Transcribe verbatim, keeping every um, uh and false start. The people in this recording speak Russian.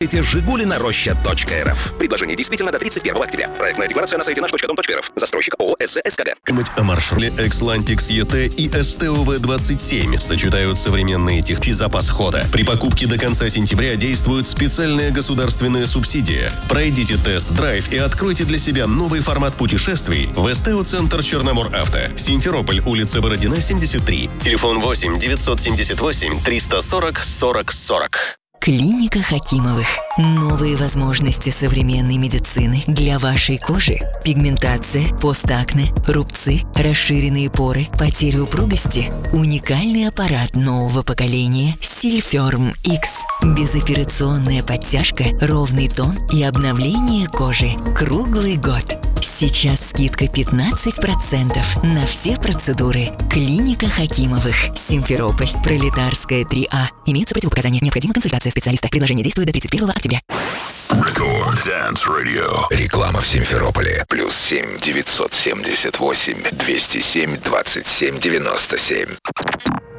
жигулина роща точка эр эф. Предложение действительно до тридцать первого октября. Проектная декларация на сайте наш точка дом точка эр эф. Застройщик ООО СЗСКГ. О маршруте Экслантикс ЕТ и СТОВ двадцать семь сочетают современные технологии запас хода. При покупке до конца сентября действует специальная государственная субсидия. Пройдите тест-драйв и откройте для себя новый формат путешествий в СТО-центр Черномор Авто. Симферополь, улица Бородина, семьдесят три. Телефон восемь девятьсот семьдесят восемь триста сорок сорок сорок. Клиника Хакимовых. Новые возможности современной медицины для вашей кожи. Пигментация, постакне, рубцы, расширенные поры, потеря упругости. Уникальный аппарат нового поколения Сильферм X. Безоперационная подтяжка, ровный тон и обновление кожи круглый год. Сейчас скидка пятнадцать процентов на все процедуры. Клиника Хакимовых. Симферополь. Пролетарская три А. Имеются противопоказания. Необходима консультация специалиста. Предложение действует до тридцать первого октября. Record Dance Radio. Реклама в Симферополе. Плюс семь девятьсот семьдесят восемь двести семь двадцать семь девяносто семь.